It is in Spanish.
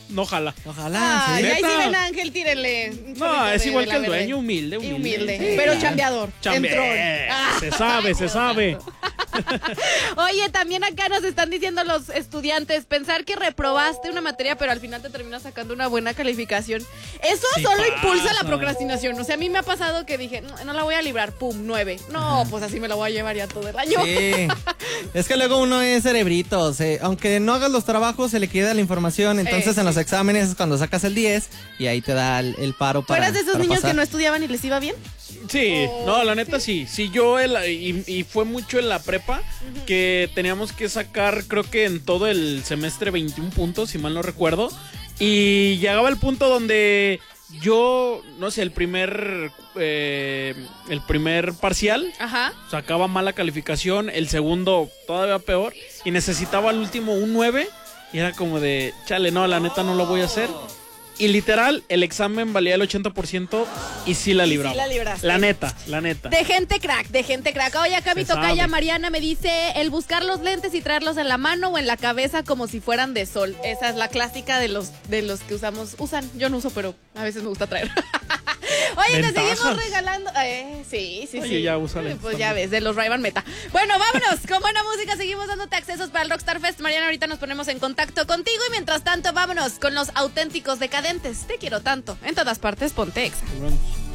no jala. Ojalá, Ay, sí. ahí sí ¿Neta? ven Ángel, tírenle. un No, chorrito es de igual la que el verde. dueño, humilde. Y humilde, Sí, pero claro. chambeador. Se sabe, se sabe. Oye, también acá nos están diciendo los estudiantes, pensar que reprobaste una materia, pero al final te terminas sacando una buena calificación. Eso Sí solo pasa. impulsa la procrastinación. O sea, a mí me ha pasado que dije, no la voy a librar, pum, 9. No, pues así me la voy a llevar ya todo el año. Sí. Es que luego uno es cerebrito, aunque no hagas los trabajos, se le queda la información. Entonces en los exámenes es cuando sacas el 10 y ahí te da el paro ¿Tú para eras de esos para niños pasar. que no estudiaban y les iba bien? Sí, no, la neta sí. Sí, y fue mucho en la prepa que teníamos que sacar, creo que en todo el semestre 21 puntos, si mal no recuerdo. Y llegaba el punto donde yo, no sé, el primer parcial Ajá. sacaba mala calificación, el segundo todavía peor, y necesitaba al último un 9, y era como de, chale, no, la neta no lo voy a hacer. Y literal, el examen valía el 80% y sí la libraba. Sí la libraste. La neta. De gente crack, de gente crack. Oye, acá mi Se tocaya sabe. Mariana me dice el buscar los lentes y traerlos en la mano o en la cabeza como si fueran de sol. Esa es la clásica de los que usan. Yo no uso, pero a veces me gusta traer. Oye, te Ventajas. seguimos regalando. Sí. Oye, ya usa lentes Pues ya también. ves, de los Ray-Ban Meta. Bueno, vámonos. Con buena música seguimos dándote accesos para el Rockstar Fest. Mariana, ahorita nos ponemos en contacto contigo y mientras tanto, vámonos con los auténticos decadentes. Te quiero tanto. En todas partes, ponte Exa. Vamos.